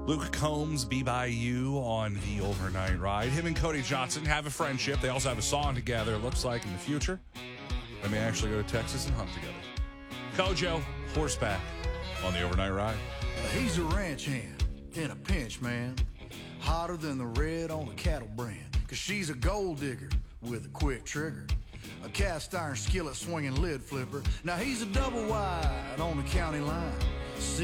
Luke Combs, Be By You on the Overnight Ride. Him and Cody Johnson have a friendship. They also have a song together, it looks like, in the future. They may actually go to Texas and hunt together. Kojo, horseback on the Overnight Ride. He's a ranch hand in a pinch, man. Hotter than the red on a cattle brand. Cause she's a gold digger with a quick trigger. A cast iron skillet swinging lid flipper. Now he's a double wide on the county line.